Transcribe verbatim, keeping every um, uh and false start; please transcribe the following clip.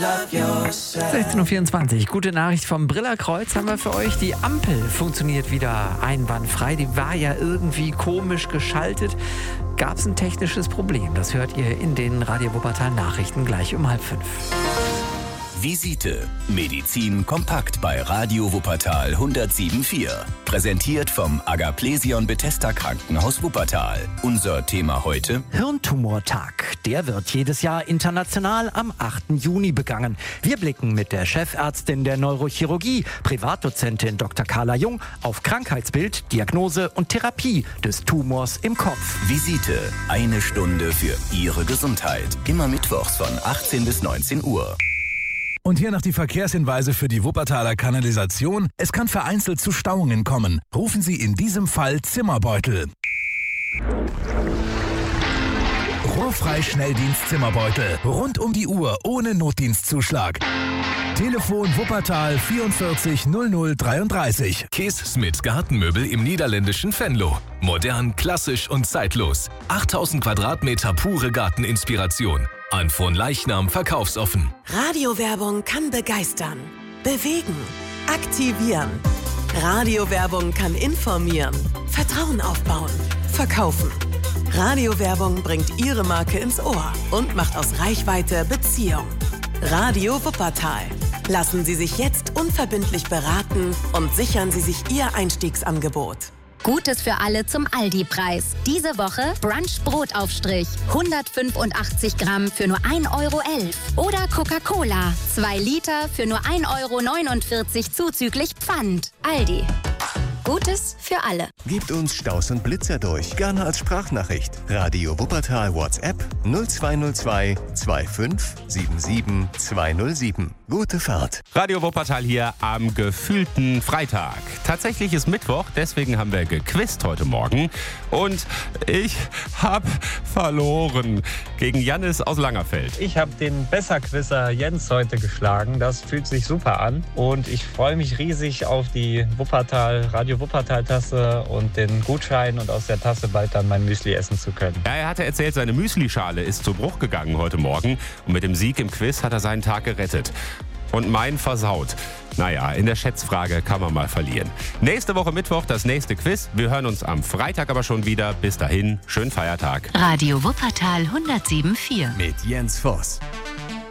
sechzehn Uhr vierundzwanzig, gute Nachricht vom Brillerkreuz haben wir für euch. Die Ampel funktioniert wieder einwandfrei. Die war ja irgendwie komisch geschaltet. Gab es ein technisches Problem? Das hört ihr in den Radio Wuppertal Nachrichten gleich um halb fünf. Visite. Medizin kompakt bei Radio Wuppertal hundertsieben Komma vier. Präsentiert vom Agaplesion Bethesda Krankenhaus Wuppertal. Unser Thema heute: Hirntumortag. Der wird jedes Jahr international am achten Juni begangen. Wir blicken mit der Chefärztin der Neurochirurgie, Privatdozentin Doktor Carla Jung, auf Krankheitsbild, Diagnose und Therapie des Tumors im Kopf. Visite. Eine Stunde für Ihre Gesundheit. Immer mittwochs von achtzehn bis neunzehn Uhr. Und hier noch die Verkehrshinweise für die Wuppertaler Kanalisation. Es kann vereinzelt zu Stauungen kommen. Rufen Sie in diesem Fall Zimmerbeutel. Rohrfrei Schnelldienst Zimmerbeutel. Rund um die Uhr ohne Notdienstzuschlag. Telefon Wuppertal vierundvierzig null null dreiunddreißig. Kees Smit Gartenmöbel im niederländischen Venlo. Modern, klassisch und zeitlos. achttausend Quadratmeter pure Garteninspiration. An Fronleichnam verkaufsoffen. Radiowerbung kann begeistern, bewegen, aktivieren. Radiowerbung kann informieren, Vertrauen aufbauen, verkaufen. Radiowerbung bringt Ihre Marke ins Ohr und macht aus Reichweite Beziehung. Radio Wuppertal. Lassen Sie sich jetzt unverbindlich beraten und sichern Sie sich Ihr Einstiegsangebot. Gutes für alle zum Aldi-Preis. Diese Woche Brunch-Brotaufstrich. hundertfünfundachtzig Gramm für nur ein Euro elf. Oder Coca-Cola. zwei Liter für nur ein Euro neunundvierzig zuzüglich Pfand. Aldi. Gutes für alle. Gebt uns Staus und Blitzer durch. Gerne als Sprachnachricht. Radio Wuppertal WhatsApp null zwei null zwei fünfundzwanzig sieben sieben zwei null sieben. Gute Fahrt. Radio Wuppertal hier am gefühlten Freitag. Tatsächlich ist Mittwoch, deswegen haben wir gequizt heute Morgen. Und ich habe verloren gegen Jannis aus Langerfeld. Ich habe den Besserquizzer Jens heute geschlagen. Das fühlt sich super an. Und ich freue mich riesig auf die Wuppertal Radio Wuppertal-Tasse und den Gutschein und aus der Tasse bald dann mein Müsli essen zu können. Ja, er hatte erzählt, seine Müslischale ist zu Bruch gegangen heute Morgen. Und mit dem Sieg im Quiz hat er seinen Tag gerettet. Und meinen versaut. Naja, in der Schätzfrage kann man mal verlieren. Nächste Woche Mittwoch das nächste Quiz. Wir hören uns am Freitag aber schon wieder. Bis dahin, schönen Feiertag. Radio Wuppertal hundertsieben Komma vier. Mit Jens Voss.